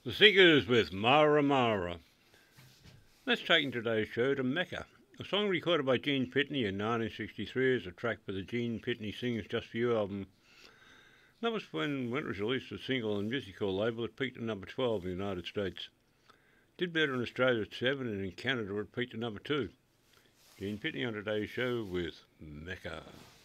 The Singers with Mara Mara. Let's take today's show to Mecca. A song recorded by Gene Pitney in 1963 as a track for the Gene Pitney Sings Just For You album. That was when it was released as a single on Music Hall label. It peaked at number 12 in the United States. Did better in Australia at 7, and in Canada it peaked at number 2. Gene Pitney on today's show with Mecca.